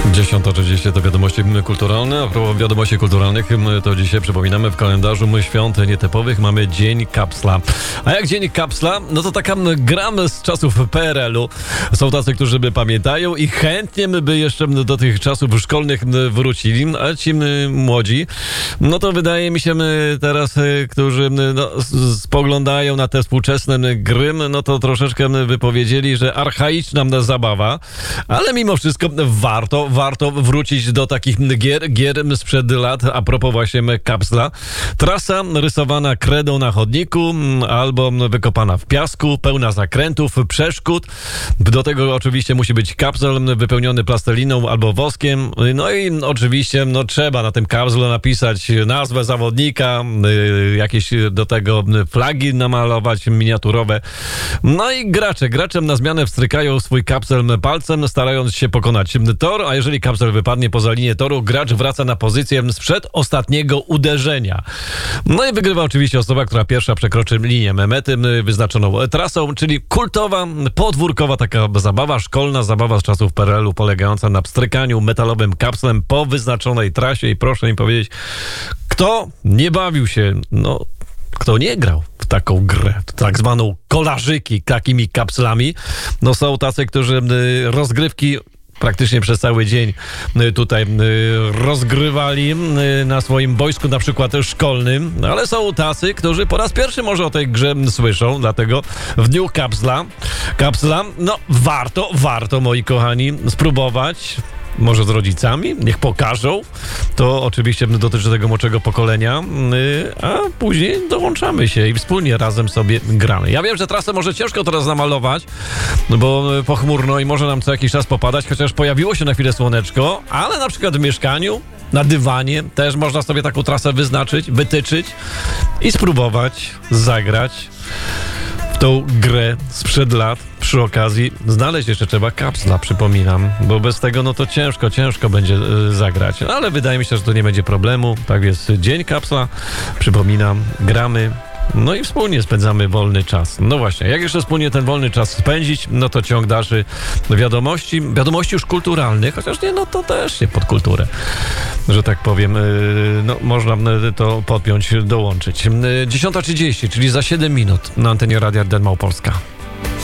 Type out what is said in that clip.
10:30 to wiadomości kulturalne. A propos wiadomości kulturalnych, to dzisiaj przypominamy w kalendarzu świąt nietypowych mamy Dzień Kapsla. A jak Dzień Kapsla, no to taka gra z czasów PRL-u. Są tacy, którzy by pamiętają i chętnie by jeszcze do tych czasów szkolnych wrócili, a ci młodzi, no to wydaje mi się teraz, którzy spoglądają na te współczesne gry, no to troszeczkę wypowiedzieli, że archaiczna zabawa, ale mimo wszystko warto wrócić do takich gier sprzed lat, a propos właśnie kapsla. Trasa rysowana kredą na chodniku albo wykopana w piasku, pełna zakrętów, przeszkód. Do tego oczywiście musi być kapsel wypełniony plasteliną albo woskiem. No i oczywiście trzeba na tym kapslu napisać nazwę zawodnika, jakieś do tego flagi namalować miniaturowe. No i gracze na zmianę wstrykają swój kapsel palcem, starając się pokonać tor, a jeżeli kapsel wypadnie poza linię toru, gracz wraca na pozycję sprzed ostatniego uderzenia. No i wygrywa oczywiście osoba, która pierwsza przekroczy linię mety wyznaczoną trasą, czyli kultowa, podwórkowa taka zabawa, szkolna zabawa z czasów PRL-u, polegająca na pstrykaniu metalowym kapslem po wyznaczonej trasie. I proszę mi powiedzieć, kto nie bawił się, kto nie grał w taką grę, tak zwaną kolarzyki, takimi kapslami. Są tacy, którzy rozgrywki praktycznie przez cały dzień tutaj rozgrywali na swoim boisku, na przykład szkolnym, ale są tacy, którzy po raz pierwszy może o tej grze słyszą, dlatego w dniu kapsla, warto, moi kochani, spróbować. Może z rodzicami, niech pokażą. To oczywiście dotyczy tego młodszego pokolenia, a później dołączamy się i wspólnie razem sobie gramy. Ja wiem, że trasę może ciężko teraz namalować, bo pochmurno i może nam co jakiś czas popadać, chociaż pojawiło się na chwilę słoneczko, ale na przykład w mieszkaniu, na dywanie też można sobie taką trasę wyznaczyć, wytyczyć i spróbować zagrać w tą grę sprzed lat. Przy okazji znaleźć jeszcze trzeba kapsla, przypominam, bo bez tego to ciężko będzie zagrać. Ale wydaje mi się, że to nie będzie problemu. Tak jest, Dzień Kapsla, przypominam, gramy. No i wspólnie spędzamy wolny czas. No właśnie, jak jeszcze wspólnie ten wolny czas spędzić, to ciąg dalszy wiadomości już kulturalnych, chociaż nie, to też nie pod kulturę, że tak powiem, można to podpiąć, dołączyć. 10:30, czyli za 7 minut na antenie Radia Den Małopolska.